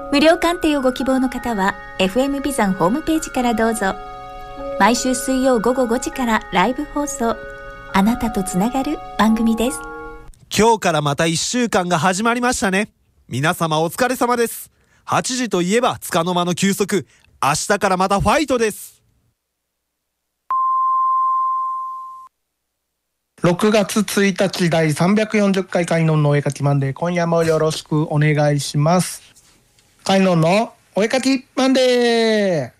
無料鑑定をご希望の方は FM ビザンホームページからどうぞ。毎週水曜午後5時からライブ放送、あなたとつながる番組です。 今日からまた1週間が始まりましたね。皆様お疲れ様です。8時といえば束の間の休息。明日からまたファイトです。 6月1日第340回観音のお絵かきマンデー、今夜もよろしくお願いします。観音のお絵かきマンデー。